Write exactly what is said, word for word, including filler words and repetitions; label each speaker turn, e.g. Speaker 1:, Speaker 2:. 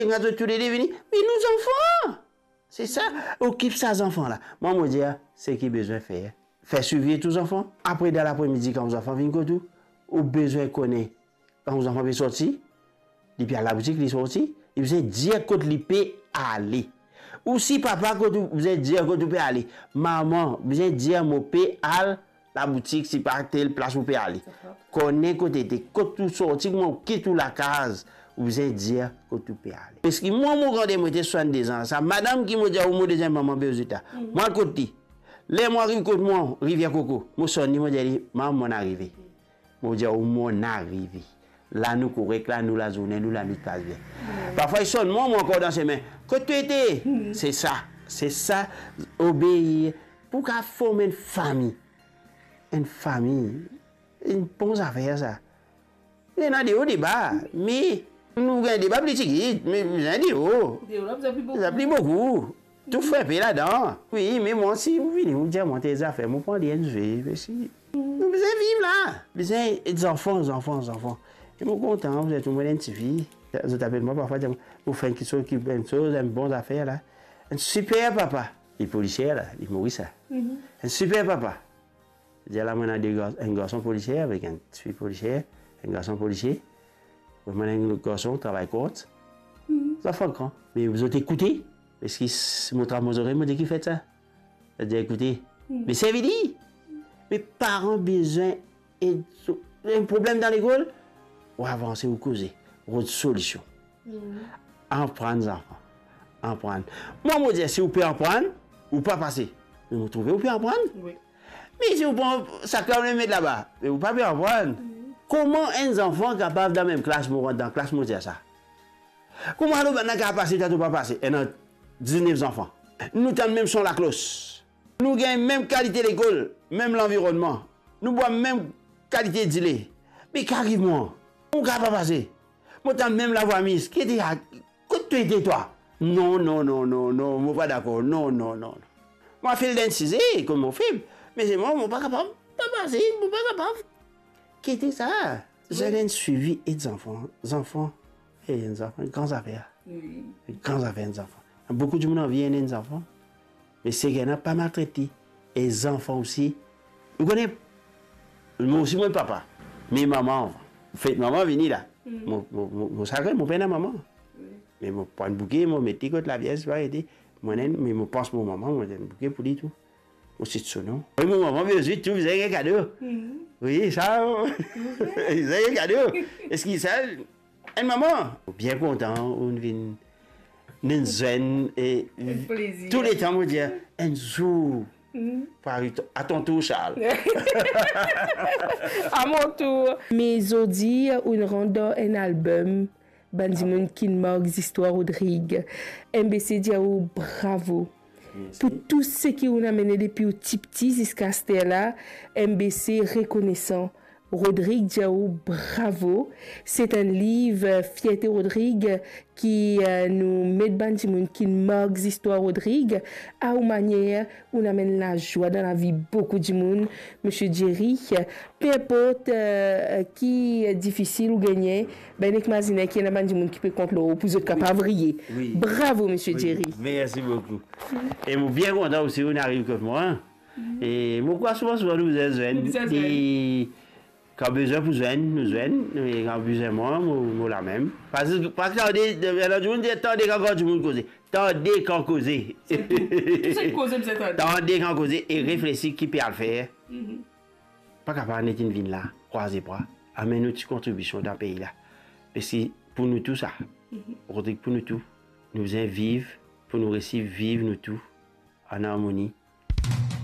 Speaker 1: Quand tous les deux venus, mais nous enfants. C'est ça. Occupe ces enfants-là. Moi, je dis, c'est qui besoin de faire. Faire suivre tous les enfants. Après, dans l'après-midi, quand les enfants viennent, tout, ou besoin de connaître. Quand les enfants viennent sortir, et puis à la boutique, ils sont sortis, ils besoin dire quand ils peuvent aller. Ou si papa, quand vous besoin dire quand vous pouvez aller. Maman, besoin dire mon peut aller la boutique, si pas telle place où vous pouvez aller. Connais côté de quand tu sortis, moi, quitte la case. Vous allez dire que tu peux aller. Parce que moi, mon grand moi, j'ai soixante-deux ans. Ça, madame qui m'a dit, au deuxième maman, Bézita. Moi, côté, les mois arrivent côté moi, Rivière Coco. Moi, sonne, moi, j'ai maman, mon arrivé. Moi, j'ai au mon arrivé. Là, nous courons, là, nous, la journée, nous, la nuit, passe bien. Parfois, il sonne, moi, moi, encore dans ses mains. Que tu étais, c'est ça. C'est ça, obéir. Pour qu'à former une famille. Une famille. Une bonne affaire, ça. Il y a des hauts débats, mais. Nous avons un débat politique, mais vous avez dit, oh, vous avez pris beaucoup. Tout frappé là-dedans. Oui, mais moi, si vous venez, vous dites, moi, tes affaires, vous prenez des N G. Si. Vous allez vivre là. Vous avez des enfants, des enfants, des enfants. Je suis content, vous êtes une bonne fille. Vous appelez moi parfois, vous faites quelque chose qui est une chose, une bonne affaire là. Un super papa. Il est policier là, il mourit ça. Un super papa. Je dis là, moi, un garçon policier avec un fille policier, un garçon policier. Vous avez un garçon, travail court. Ça fait grand. Mais vous avez écouté. Parce que mon travail m'a dit qu'il fait ça. Il a dit écoutez. Mais c'est évident. Mes parents ont besoin d'un problème dans l'école. Ou avancer ou causer. Ou une solution. En prendre les enfants. En prendre. Moi, je dis si vous pouvez en prendre, ou pas passer. Mais vous trouvez, vous pouvez en prendre. Oui. Mais si vous prenez ça, quand vous mettre là-bas, mais vous ne pouvez pas en prendre. Comment un enfant capable dans la même classe, dans la classe, moi dire ça? Comment nous sommes capables de passer, tu pas passer? Et nous dix-neuf enfants. Nous avons même son la cloche. Nous avons même qualité d'école, même l'environnement. Nous avons même qualité de délai. Mais qu'arrive-moi? On ne peut pas passer. Moi, tu as même la voix mise. Qui dit, que tu étais toi? Non, non, non, non, non, je ne suis pas d'accord. Non, non, non. Moi, je fais le dentiste, comme mon film. Mais c'est moi, je ne suis pas capable. Je ne suis pas passer, je ne suis pas capable. Qui était ça? J'ai un suivi et des enfants. Des enfants. Et des enfants. Grandes affaires. Oui. Grandes affaires, des enfants. Beaucoup de gens viennent des enfants. Mais c'est qu'ils n'ont pas maltraité. Et les enfants aussi. Vous connaissez? Moi aussi, mon papa. Mais maman. Fait maman venir là. Mon sacré, mon père et maman. Mais je prends un bouquet, je mets contre la pièce. Mais je pense à mon maman, je prends un bouquet pour lui tout. Aussi de son nom. Oui, mon maman, mais aussi, tout, vous avez un cadeau. Oui, ça, vous avez un cadeau. Est-ce qu'il sait? Et maman, bien content, on vient, nous sommes, et tous les temps, on dit, un jour, à ton tour, Charles.
Speaker 2: À mon tour. Mais aujourd'hui, on rend un album, Bandimoun Kinmorgs, Histoire Rodrigue. M B C dit, bravo. Pour tout ce qui nous a mené depuis au petit petit jusqu'à ce là, M B C reconnaissant. Rodrigue Diaw, bravo. C'est un livre, Fierté Rodrigue, qui euh, nous met Bandimoun Kinmorgs, Histoire Rodrigue, à une manière où on amène la joie dans la vie beaucoup de monde. Monsieur Jerry, peu importe euh, qui est difficile ou gagner, ben ik imagine qu'il y a Bandimoun qui peut contre l'eau pour être capable de briller. Oui. Bravo, monsieur oui. Jerry.
Speaker 1: Merci beaucoup. Et je suis bien content aussi, on arrive comme moi. Mm-hmm. Et moi, souvent, souvent, nous avons quand besoin pour joindre, nous joignent, et quand besoin moi, moi la même. Parce que, parce que, attendez, on dit, attendez quand du monde causer. Attendez quand causer.
Speaker 2: C'est causer, c'est attendez.
Speaker 1: Attendez quand causer et réfléchir qui peut le faire. Pas capable d'être une ville là, croiser bras, amener notre contribution dans le pays là. Parce que pour nous tous ça, pour nous tous, nous allons vivre, pour nous réussir, vivre nous tous en harmonie.